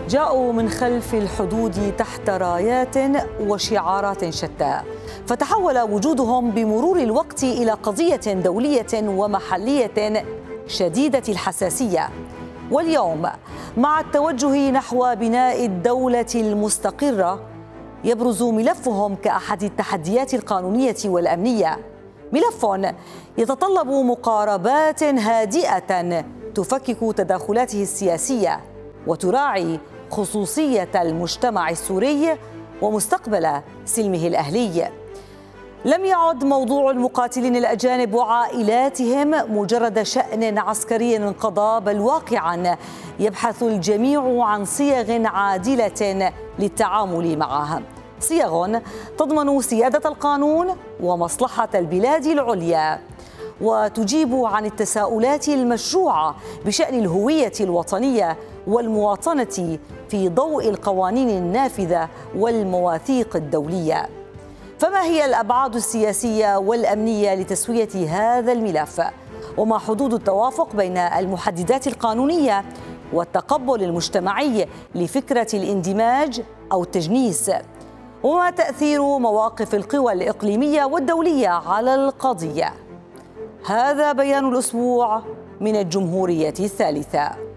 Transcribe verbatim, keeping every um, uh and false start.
جاءوا من خلف الحدود تحت رايات وشعارات شتى، فتحول وجودهم بمرور الوقت إلى قضية دولية ومحلية شديدة الحساسية. واليوم مع التوجه نحو بناء الدولة المستقرة يبرز ملفهم كأحد التحديات القانونية والأمنية، ملف يتطلب مقاربات هادئة تفكك تداخلاته السياسية وتراعي خصوصية المجتمع السوري ومستقبل سلمه الأهلي. لم يعد موضوع المقاتلين الأجانب وعائلاتهم مجرد شأن عسكري انقضى، بل واقعا يبحث الجميع عن صيغ عادلة للتعامل معها، صيغ تضمن سيادة القانون ومصلحة البلاد العليا، وتجيب عن التساؤلات المشروعة بشأن الهوية الوطنية والمواطنة في ضوء القوانين النافذة والمواثيق الدولية. فما هي الأبعاد السياسية والأمنية لتسوية هذا الملف؟ وما حدود التوافق بين المحددات القانونية والتقبل المجتمعي لفكرة الاندماج أو التجنيس؟ وما تأثير مواقف القوى الإقليمية والدولية على القضية؟ هذا بيان الأسبوع من الجمهورية الثالثة.